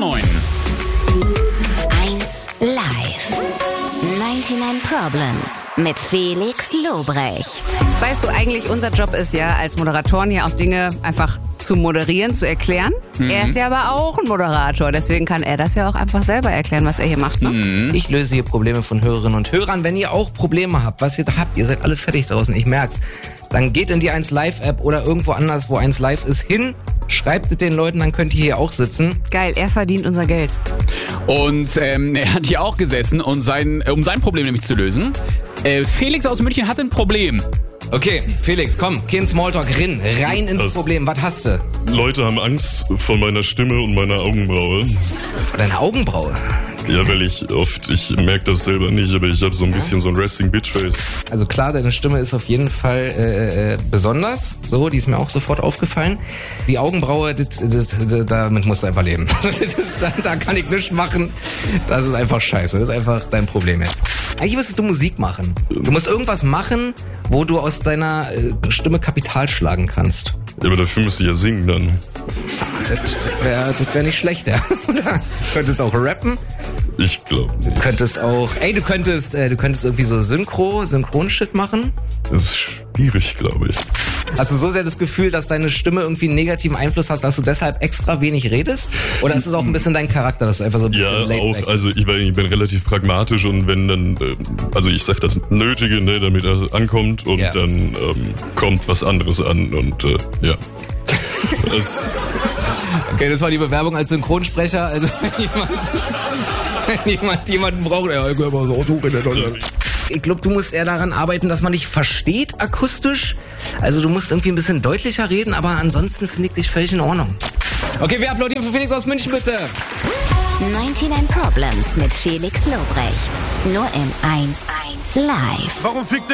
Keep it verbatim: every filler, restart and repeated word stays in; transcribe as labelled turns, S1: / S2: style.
S1: moin.
S2: eins live. neunundneunzig Problems mit Felix Lobrecht.
S3: Weißt du eigentlich, unser Job ist ja als Moderatoren hier auch Dinge einfach zu moderieren, zu erklären. Mhm. Er ist ja aber auch ein Moderator, deswegen kann er das ja auch einfach selber erklären, was er hier macht. Ne?
S4: Mhm. Ich löse hier Probleme von Hörerinnen und Hörern. Wenn ihr auch Probleme habt, was ihr da habt, ihr seid alle fertig draußen, ich merk's, dann geht in die eins Live App oder irgendwo anders, wo eins Live ist, hin, schreibt mit den Leuten, dann könnt ihr hier auch sitzen.
S3: Geil, er verdient unser Geld.
S1: Und ähm, er hat hier auch gesessen, und sein, um sein Problem nämlich zu lösen. Äh, Felix aus München hat ein Problem.
S4: Okay, Felix, komm, kein Smalltalk, rin, rein ins
S5: das
S4: Problem. Was hast du?
S5: Leute haben Angst vor meiner Stimme und meiner Augenbraue.
S4: Vor deiner Augenbraue?
S5: Ja, weil ich oft, ich merke das selber nicht, aber ich habe so ein bisschen so ein Resting Bitch Face.
S4: Also klar, deine Stimme ist auf jeden Fall äh, äh, besonders. So, die ist mir auch sofort aufgefallen. Die Augenbraue, das, das, das, damit musst du einfach leben. Das ist, da, da kann ich nichts machen. Das ist einfach scheiße. Das ist einfach dein Problem jetzt. Eigentlich müsstest du Musik machen. Du musst irgendwas machen, wo du aus deiner äh, Stimme Kapital schlagen kannst.
S5: Ja, aber dafür müsste ich ja singen dann.
S4: Das, das wäre wär nicht schlecht, ja. Oder könntest auch rappen.
S5: Ich glaube nicht.
S4: Du könntest auch, ey, du könntest, äh, du könntest irgendwie so Synchro, Synchronshit machen.
S5: Das ist schwierig, glaube ich.
S4: Hast du so sehr das Gefühl, dass deine Stimme irgendwie einen negativen Einfluss hast, dass du deshalb extra wenig redest? Oder ist es auch ein bisschen dein Charakter, dass du einfach so ein bisschen
S5: Ja, auch, also ich bin, ich bin relativ pragmatisch, und wenn dann, äh, also ich sag das Nötige, ne, damit er ankommt, und
S4: ja.
S5: dann ähm, kommt was anderes an, und äh, ja. Das,
S4: okay, das war die Bewerbung als Synchronsprecher. Also wenn jemand, wenn jemand jemanden braucht, ja, ich glaube, so, ich glaube, du musst eher daran arbeiten, dass man dich versteht akustisch. Also du musst irgendwie ein bisschen deutlicher reden, aber ansonsten finde ich dich völlig in Ordnung. Okay, wir applaudieren für Felix aus München, bitte.
S2: neunundneunzig Problems mit Felix Lobrecht. Nur im eins live.
S6: Warum fickt